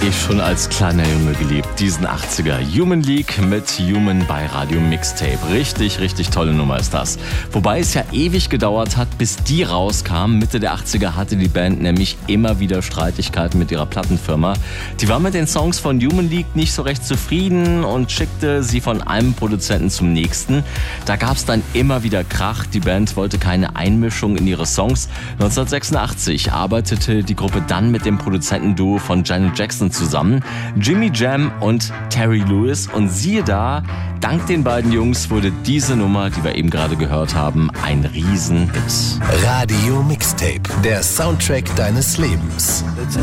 Ich schon als kleiner Junge geliebt, diesen 80er. Human League mit Human bei Radio Mixtape. Richtig, richtig tolle Nummer ist das. Wobei es ja ewig gedauert hat, bis die rauskam. Mitte der 80er hatte die Band nämlich immer wieder Streitigkeiten mit ihrer Plattenfirma. Die war mit den Songs von Human League nicht so recht zufrieden und schickte sie von einem Produzenten zum nächsten. Da gab es dann immer wieder Krach. Die Band wollte keine Einmischung in ihre Songs. 1986 arbeitete die Gruppe dann mit dem Produzentenduo von Janet Jackson zusammen, Jimmy Jam und Terry Lewis. Und siehe da, dank den beiden Jungs wurde diese Nummer, die wir eben gerade gehört haben, ein Riesenhit. Radio Mixtape, der Soundtrack deines Lebens.